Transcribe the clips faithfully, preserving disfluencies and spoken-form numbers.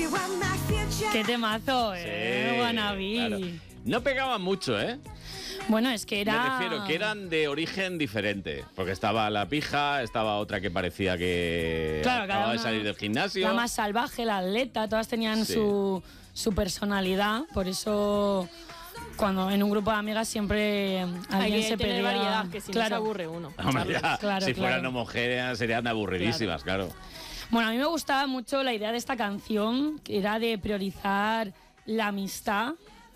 Qué temazo, ¿eh? Sí, Wannabe. claro. No pegaban mucho, ¿eh? Bueno, es que era... Me refiero que eran de origen diferente. Porque estaba la pija, estaba otra que parecía que Claro, cada acababa de una- salir del gimnasio. La más salvaje, la atleta, todas tenían Sí. su, su personalidad. Por eso, cuando en un grupo de amigas siempre Hay alguien que se tener perdía. variedad, que si no claro. se aburre uno. Hombre, ya, Claro, si claro. fueran homogéneas serían aburridísimas, claro. Bueno, a mí me gustaba mucho la idea de esta canción, que era de priorizar la amistad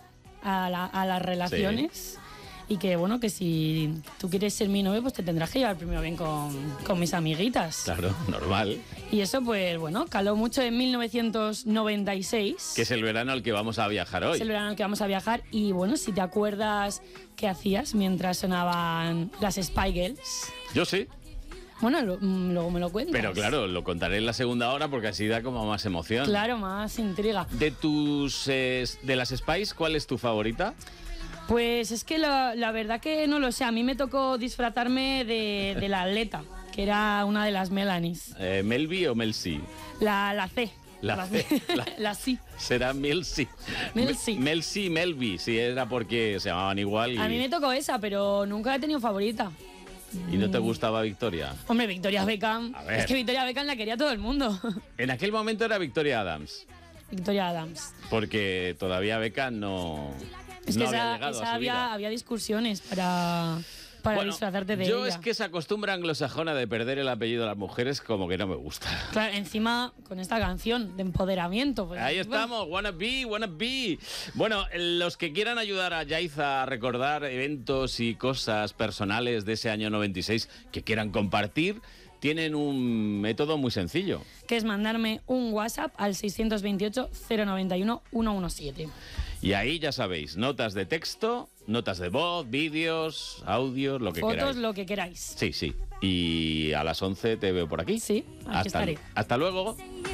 a, la- a las relaciones. Y que, bueno, que si tú quieres ser mi novio, pues te tendrás que llevar primero bien con, con mis amiguitas. Claro, normal. Y eso, pues, bueno, caló mucho en mil novecientos noventa y seis. Que es el verano al que vamos a viajar hoy. Es el verano en el que vamos a viajar. Y, bueno, si te acuerdas qué hacías mientras sonaban las Spy Girls. Yo sí, Bueno, lo- mm, luego me lo cuentas. pero claro, lo contaré en la segunda hora porque así da como más emoción. Claro, más intriga. De tus eh, de las Spice, ¿cuál es tu favorita? Pues es que la, la verdad que no lo sé. A mí me tocó disfrazarme de, de la atleta, que era una de las Melanies. Eh, ¿Melby o Melcy? La, la C. La C, la- La C. Será Melcy. Melcy. Me- Melcy y Melby, sí, era porque se llamaban igual. Y, A mí me tocó esa, pero nunca he tenido favorita. ¿Y no te gustaba Victoria? Hombre, Victoria Beckham. A ver. Es que Victoria Beckham la quería todo el mundo. En aquel momento era Victoria Adams, Victoria Adams. porque todavía Beckham no, Es no que había esa, llegado esa a su había, vida. había discusiones para, para Bueno, disfrazarte de yo ella. es que esa costumbre anglosajona de perder el apellido de las mujeres como que no me gusta. Claro, encima con esta canción de empoderamiento. Pues, Ahí bueno, estamos, wanna be, wanna be. Bueno, los que quieran ayudar a Yaiza a recordar eventos y cosas personales de ese año noventa y seis que quieran compartir, tienen un método muy sencillo. que es mandarme un WhatsApp al seiscientos veintiocho, cero noventa y uno, ciento diecisiete. Y ahí ya sabéis, notas de texto, notas de voz, vídeos, audios, lo que Fotos, queráis. lo que queráis. Sí, sí. Y a las once te veo por aquí. Sí, aquí hasta, estaré. hasta luego.